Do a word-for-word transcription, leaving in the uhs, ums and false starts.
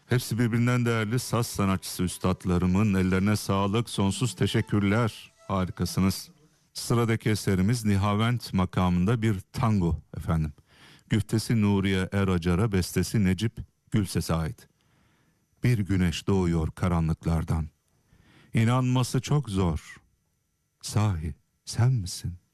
Hepsi birbirinden değerli saz sanatçısı üstadlarımın ellerine sağlık, sonsuz teşekkürler. Harikasınız. Sıradaki eserimiz Nihavent makamında bir tango efendim. Güftesi Nuriye Eracar'a, bestesi Necip Gülses'e ait. Bir güneş doğuyor karanlıklardan. İnanması çok zor. Sahi sen misin?